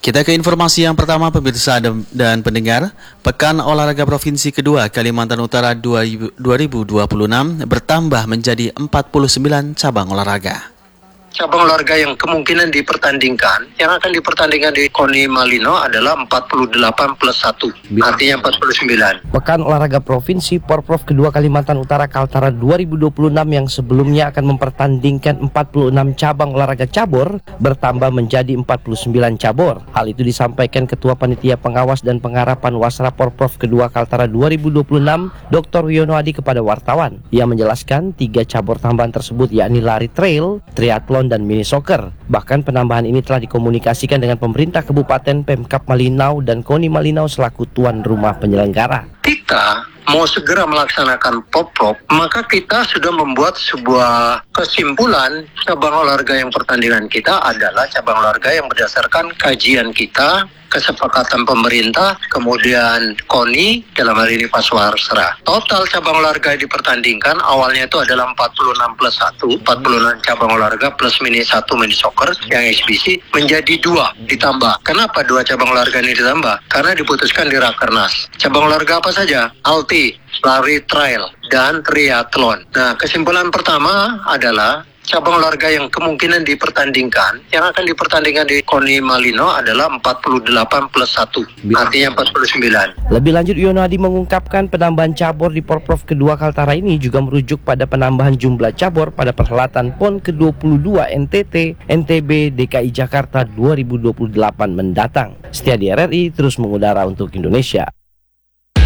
Kita ke informasi yang pertama, pemirsa dan pendengar. Pekan Olahraga Provinsi kedua Kalimantan Utara 2026 bertambah menjadi 49 cabang olahraga. Cabang olahraga yang kemungkinan dipertandingkan, yang akan dipertandingkan di KONI Malino adalah 48 plus 1, artinya 49. Pekan Olahraga Provinsi Porprov kedua Kalimantan Utara Kaltara 2026 yang sebelumnya akan mempertandingkan 46 cabang olahraga cabur bertambah menjadi 49 cabur. Hal itu disampaikan Ketua Panitia Pengawas dan Pengharapan Wasra Porprov kedua Kaltara 2026, Dr. Wiono Adi kepada wartawan. Ia menjelaskan 3 cabur tambahan tersebut yakni lari trail, triathlon, dan mini soccer. Bahkan penambahan ini telah dikomunikasikan dengan pemerintah Kabupaten, Pemkab Malinau, dan KONI Malinau selaku tuan rumah penyelenggara. Kita mau segera melaksanakan Porprov, maka kita sudah membuat sebuah kesimpulan cabang olahraga yang pertandingan kita adalah cabang olahraga yang berdasarkan kajian kita, kesepakatan pemerintah, kemudian KONI, dalam hal ini Paswasra. Total cabang olahraga yang dipertandingkan awalnya itu adalah 46 plus 1, 46 cabang olahraga plus mini 1 mini soccer yang eksibisi menjadi 2 ditambah. Kenapa 2 cabang olahraga ini ditambah? Karena diputuskan di Rakernas. Cabang olahraga apa saja? Ulti, lari trail, dan triathlon. Nah, kesimpulan pertama adalah cabang olahraga yang kemungkinan dipertandingkan, yang akan dipertandingkan di KONI Malino adalah 48 plus 1, artinya 49. Lebih lanjut, Wiono Adi mengungkapkan penambahan cabur di Porprov kedua Kaltara ini juga merujuk pada penambahan jumlah cabur pada perhelatan PON ke-22 NTT, NTB, DKI Jakarta 2028 mendatang. Setia di RRI terus mengudara untuk Indonesia.